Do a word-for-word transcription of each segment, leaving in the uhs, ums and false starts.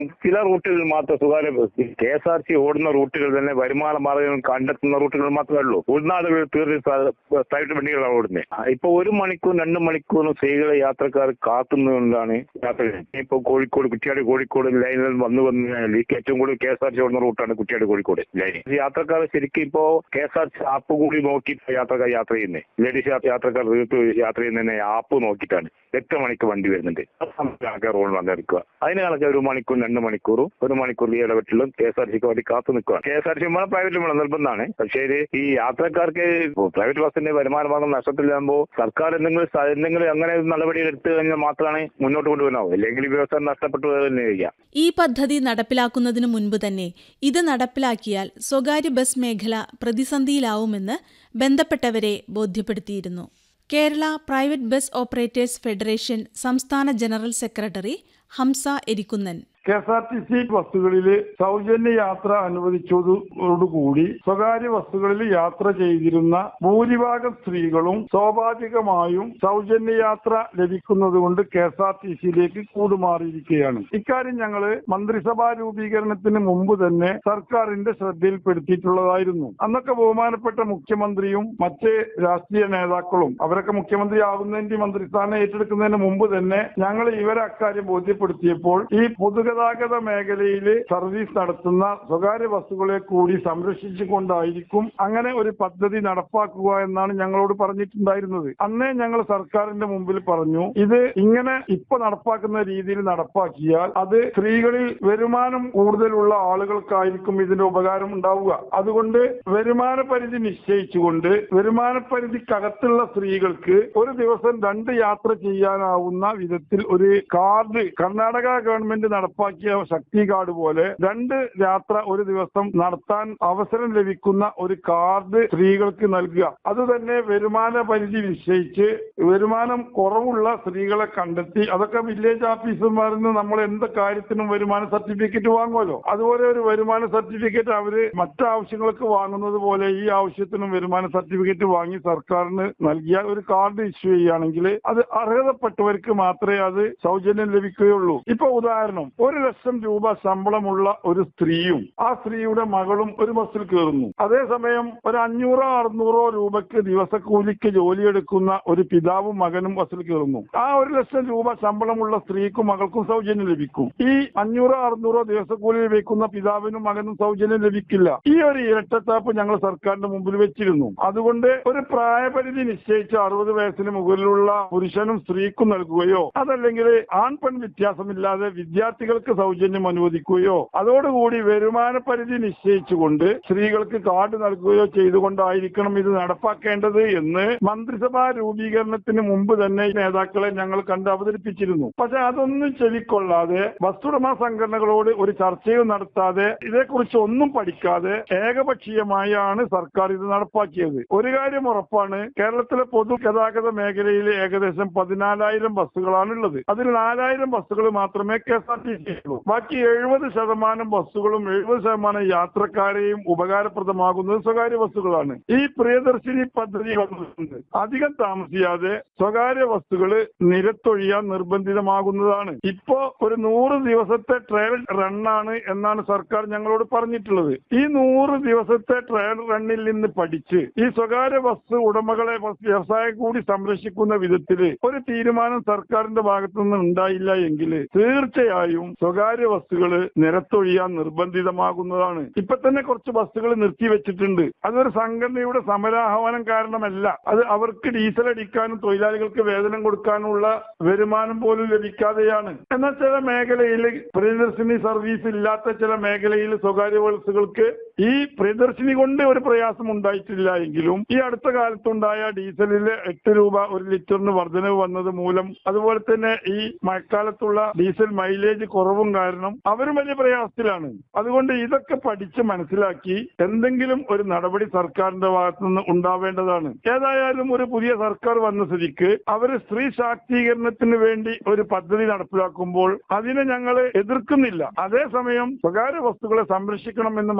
ചില റൂട്ടുകളിൽ മാത്രം സ്വകാര്യ bus K S R T ഓടുന്ന റൂട്ടുകൾ തന്നെ വരുമാന മാർഗങ്ങൾ കണ്ടെത്തുന്ന റൂട്ടുകൾ മാത്രമേ ഉള്ളൂ. ഉൾനാടുകളിൽ തീർച്ച പ്രൈവറ്റ് വണ്ടികളാണ് ഓടുന്നത്. ഇപ്പൊ ഒരു മണിക്കൂർ രണ്ട് മണിക്കൂറും സ്ത്രീകളെ യാത്രക്കാർ കാത്തുന്നതുകൊണ്ടാണ് യാത്ര. ഇപ്പൊ കോഴിക്കോട് കുറ്റ്യാടി കോഴിക്കോട് ലൈനിൽ വന്നു വന്നാൽ ഏറ്റവും കൂടുതൽ കെ എസ് ആർ ടി ഓടുന്ന റൂട്ടാണ് കുറ്റ്യാടി കോഴിക്കോട് ലൈൻ. യാത്രക്കാർ ശരിക്കും ഇപ്പോ K S R T app കൂടി നോക്കി യാത്രക്കാർ യാത്ര ചെയ്യുന്നത്. ലേഡീസ് യാത്രക്കാർ യാത്ര ചെയ്യുന്നതിനെ ആപ്പ് നോക്കിയിട്ടാണ് എട്ട് മണിക്ക് വണ്ടി വരുന്നുണ്ട്. ആൾക്കാർ റോഡ് വന്നെടുക്കുക. അതിന് കണക്ക് ഒരു മണിക്കൂർ രണ്ട് മണിക്കൂറും ഒരു മണിക്കൂർ ഈ ഇടപെട്ടിലും കെ എസ് ആർ ടിക്ക് വേണ്ടി കാത്തു നിൽക്കുക. കെ എസ് ആർ ടി വേണം പ്രൈവറ്റ് വേണം നിർബന്ധമാണ്. പക്ഷേ ഈ യാത്രക്കാർക്ക് പ്രൈവറ്റ് ബസ്സിന്റെ വരുമാന മാർഗം നഷ്ടത്തിലാകുമ്പോൾ സർക്കാർ എന്തെങ്കിലും എന്തെങ്കിലും അങ്ങനെ നടപടികൾ എടുത്തു കഴിഞ്ഞാൽ മാത്രമാണ് മുന്നോട്ട് കൊണ്ടുപോകാനാവും. അല്ലെങ്കിൽ വ്യവസായം നഷ്ടപ്പെട്ടു തന്നെ ചെയ്യാം. ഈ പദ്ധതി നടപ്പിലാക്കുന്നതിന് മുൻപ് തന്നെ ഇത് നടപ്പിലാക്കിയാൽ സ്വകാര്യ ബസ് മേഖല പ്രതിസന്ധിയിലാവുമെന്ന് ബന്ധപ്പെട്ടവരെ ബോധ്യപ്പെടുത്തിയിരുന്നു. Kerala private bus operators federation സംസ്ഥാന general secretary Hamza Erikkunnan. K S R T C ബസ്സുകളിൽ സൗജന്യ യാത്ര അനുവദിച്ചതോടുകൂടി സ്വകാര്യ ബസ്സുകളിൽ യാത്ര ചെയ്തിരുന്ന ഭൂരിഭാഗം സ്ത്രീകളും സ്വാഭാവികമായും സൗജന്യ യാത്ര ലഭിക്കുന്നത് കൊണ്ട് കെ എസ് ആർ ടി സിയിലേക്ക് കൂടുമാറിയിരിക്കുകയാണ്. ഇക്കാര്യം ഞങ്ങൾ മന്ത്രിസഭാ രൂപീകരണത്തിന് മുമ്പ് തന്നെ സർക്കാരിന്റെ ശ്രദ്ധയിൽപ്പെടുത്തിയിട്ടുള്ളതായിരുന്നു. അന്നൊക്കെ ബഹുമാനപ്പെട്ട മുഖ്യമന്ത്രിയും മറ്റ് രാഷ്ട്രീയ നേതാക്കളും അവരൊക്കെ മുഖ്യമന്ത്രി ആകുന്നതിന്റെ മന്ത്രിസ്ഥാനം ഏറ്റെടുക്കുന്നതിന് മുമ്പ് തന്നെ ഞങ്ങൾ ഇവരെ അക്കാര്യം ബോധ്യപ്പെടുത്തിയപ്പോൾ ഈ പൊതു ഗതാഗത മേഖലയിൽ സർവീസ് നടത്തുന്ന സ്വകാര്യ ബസ്സുകളെ കൂടി സംരക്ഷിച്ചുകൊണ്ടായിരിക്കും അങ്ങനെ ഒരു പദ്ധതി നടപ്പാക്കുക എന്നാണ് ഞങ്ങളോട് പറഞ്ഞിട്ടുണ്ടായിരുന്നത്. അന്നേ ഞങ്ങൾ സർക്കാരിന്റെ മുമ്പിൽ പറഞ്ഞു, ഇത് ഇങ്ങനെ ഇപ്പൊ നടപ്പാക്കുന്ന രീതിയിൽ നടപ്പാക്കിയാൽ അത് സ്ത്രീകളിൽ വരുമാനം കൂടുതലുള്ള ആളുകൾക്കായിരിക്കും ഇതിന്റെ ഉപകാരം ഉണ്ടാവുക. അതുകൊണ്ട് വരുമാന പരിധി നിശ്ചയിച്ചുകൊണ്ട് വരുമാന പരിധിക്കകത്തുള്ള സ്ത്രീകൾക്ക് ഒരു ദിവസം രണ്ട് യാത്ര ചെയ്യാനാവുന്ന വിധത്തിൽ ഒരു കാർഡ് കർണാടക ഗവൺമെന്റ് നടപ്പാക്കിയ ശക്തി കാർഡ് പോലെ രണ്ട് യാത്ര ഒരു ദിവസം നടത്താൻ അവസരം ലഭിക്കുന്ന ഒരു കാർഡ് സ്ത്രീകൾക്ക് നൽകുക. അതുതന്നെ വരുമാന പരിധി നിശ്ചയിച്ച് വരുമാനം കുറവുള്ള സ്ത്രീകളെ കണ്ടെത്തി, അതൊക്കെ വില്ലേജ് ഓഫീസർമാരിൽ നിന്ന് നമ്മൾ എന്ത് കാര്യത്തിനും വരുമാന സർട്ടിഫിക്കറ്റ് വാങ്ങുമല്ലോ, അതുപോലെ ഒരു വരുമാന സർട്ടിഫിക്കറ്റ് അവര് മറ്റാവശ്യങ്ങൾക്ക് വാങ്ങുന്നത് പോലെ ഈ ആവശ്യത്തിനും വരുമാന സർട്ടിഫിക്കറ്റ് വാങ്ങി സർക്കാരിന് നൽകിയാൽ ഒരു കാർഡ് ഇഷ്യൂ ചെയ്യുകയാണെങ്കിൽ അത് അർഹതപ്പെട്ടവർക്ക് മാത്രമേ അത് സൗജന്യം ലഭിക്കുകയുള്ളൂ. ഇപ്പൊ ഉദാഹരണം, ഒരു ലക്ഷം രൂപ ശമ്പളമുള്ള ഒരു സ്ത്രീയും ആ സ്ത്രീയുടെ മകളും ഒരു ബസ്സിൽ കയറുന്നു. അതേസമയം ഒരു അഞ്ഞൂറോ അറുന്നൂറോ രൂപയ്ക്ക് ദിവസക്കൂലിക്ക് ജോലിയെടുക്കുന്ന ഒരു പിതാവും മകനും ബസ്സിൽ കയറുന്നു. ആ ഒരു ലക്ഷം രൂപ ശമ്പളമുള്ള സ്ത്രീക്കും മകൾക്കും സൗജന്യം ലഭിക്കും. ഈ അഞ്ഞൂറോ അറുന്നൂറോ ദിവസക്കൂലി ലഭിക്കുന്ന പിതാവിനും മകനും സൗജന്യം ലഭിക്കില്ല. ഈ ഒരു ഇരട്ടത്താപ്പ് ഞങ്ങൾ സർക്കാരിന്റെ മുമ്പിൽ വെച്ചിരുന്നു. അതുകൊണ്ട് ഒരു പ്രായപരിധി നിശ്ചയിച്ച് അറുപത് വയസ്സിന് മുകളിലുള്ള പുരുഷനും സ്ത്രീക്കും നൽകുകയോ അതല്ലെങ്കിൽ ആൺ പെൺ വ്യത്യാസമില്ലാതെ വിദ്യാർത്ഥികൾക്ക് സൗജന്യം അനുവദിക്കുകയോ അതോടുകൂടി വരുമാന പരിധി നിശ്ചയിച്ചുകൊണ്ട് സ്ത്രീകൾക്ക് കാർഡ് നൽകുകയോ ചെയ്തുകൊണ്ടായിരിക്കണം ഇത് നടപ്പാക്കേണ്ടത് എന്ന് മന്ത്രിസഭാ രൂപീകരണത്തിന് മുമ്പ് തന്നെ നേതാക്കളെ ഞങ്ങൾ കണ്ട് അവതരിപ്പിച്ചിരുന്നു. പക്ഷെ അതൊന്നും ചെവിക്കൊള്ളാതെ ബസ്സുടമ സംഘടനകളോട് ഒരു ചർച്ചയും നടത്താതെ ഇതേക്കുറിച്ച് ഒന്നും പഠിക്കാതെ ഏകപക്ഷീയമായാണ് സർക്കാർ ഇത് നടപ്പാക്കിയത്. ഒരു കാര്യം ഉറപ്പാണ്, കേരളത്തിലെ പൊതുഗതാഗത മേഖലയിൽ ഏകദേശം പതിനാലായിരം ബസ്സുകളാണുള്ളത്. അതിൽ നാലായിരം ബസ്സുകൾ മാത്രമേ K S R T C ഉള്ളൂ. ബാക്കി എഴുപത് ശതമാനം ബസ്സുകളും എഴുപത് ശതമാനം യാത്രക്കാരെയും ഉപകാരപ്രദമാകുന്നത് സ്വകാര്യ ബസ്സുകളാണ്. ഈ പ്രിയദർശിനി പദ്ധതി വന്നിട്ടുണ്ട്. അധികം താമസിയാതെ സ്വകാര്യ ബസ്സുകൾ നിരത്തൊഴിയാൻ നിർബന്ധിതമാകുന്നതാണ്. ഇപ്പോ ഒരു നൂറ് ദിവസത്തെ ട്രയൽ റണ്ണാണ് എന്നാണ് സർക്കാർ ഞങ്ങളോട് പറഞ്ഞിട്ടുള്ളത്. ഈ നൂറ് ദിവസത്തെ ട്രയൽ റണ്ണിൽ നിന്ന് പഠിച്ച് ഈ സ്വകാര്യ ബസ് ഉടമകളെ ബസ് വ്യവസായം കൂടി സംരക്ഷിക്കുന്ന വിധത്തിൽ ഒരു തീരുമാനം സർക്കാരിന്റെ ഭാഗത്തു നിന്ന് ഉണ്ടായില്ല എങ്കിൽ തീർച്ചയായും സ്വകാര്യ ബസ്സുകൾ നിരത്തൊഴിയാൻ നിർബന്ധിതമാകുന്നതാണ്. ഇപ്പൊ തന്നെ കുറച്ച് ബസ്സുകൾ നിർത്തിവെച്ചിട്ടുണ്ട്. അതൊരു സംഘടനയുടെ സമരാഹ്വാനം കാരണമല്ല, അത് അവർക്ക് ഡീസൽ അടിക്കാനും തൊഴിലാളികൾക്ക് വേതനം കൊടുക്കാനുള്ള വരുമാനം പോലും ലഭിക്കാതെയാണ്. എന്നാൽ ചില മേഖലയിൽ പ്രിയദർശിനി സർവീസ് ഇല്ലാത്ത ചില മേഖലയിൽ സ്വകാര്യ ബസ്സുകൾക്ക് ഈ പ്രിയദർശിനി കൊണ്ട് ഒരു പ്രയാസം ഉണ്ടായിട്ടില്ല എങ്കിലും ഈ അടുത്ത കാലത്തുണ്ടായ ഡീസലില് എട്ട് രൂപ ഒരു ലിറ്ററിന് വർധനവ് വന്നത് മൂലം അതുപോലെ തന്നെ ഈ മഴക്കാലത്തുള്ള ഡീസൽ മൈലേജ് കുറവും കാരണം അവരും വലിയ പ്രയാസത്തിലാണ്. അതുകൊണ്ട് ഇതൊക്കെ പഠിച്ച് മനസ്സിലാക്കി എന്തെങ്കിലും ഒരു നടപടി സർക്കാരിന്റെ ഭാഗത്തു നിന്ന് ഉണ്ടാവേണ്ടതാണ്. ഏതായാലും ഒരു പുതിയ സർക്കാർ വന്ന സ്ഥിതിക്ക് അവര് സ്ത്രീ ശാക്തീകരണത്തിന് വേണ്ടി ഒരു പദ്ധതി നടപ്പിലാക്കുമ്പോൾ അതിനെ ഞങ്ങൾ എതിർക്കുന്നില്ല. അതേസമയം സ്വകാര്യ വസ്തുക്കളെ സംരക്ഷിക്കണം എന്ന് മാത്രമേ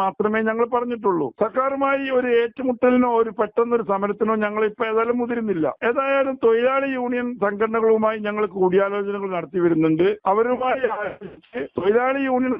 ഞങ്ങൾ പറഞ്ഞിട്ടുള്ളൂ. സർക്കാരുമായി ഒരു ഏറ്റുമുട്ടലിനോ ഒരു പെട്ടെന്നൊരു സമരത്തിനോ ഞങ്ങൾ ഇപ്പൊ ഏതായാലും മുതിരുന്നില്ല. ഏതായാലും തൊഴിലാളി യൂണിയൻ സംഘടനകളുമായി ഞങ്ങൾ കൂടിയാലോചനകൾ നടത്തി വരുന്നുണ്ട്. അവരുമായി തൊഴിലാളി യൂണിയൻ